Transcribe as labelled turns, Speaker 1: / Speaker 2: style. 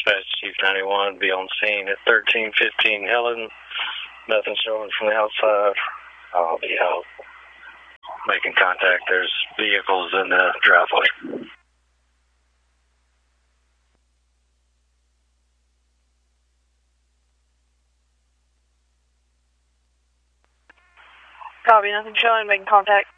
Speaker 1: Dispatch Chief 91, be on scene at 1315 Helen. Nothing showing from the outside. I'll be out making contact. There's vehicles in the driveway.
Speaker 2: Copy, nothing showing, making contact.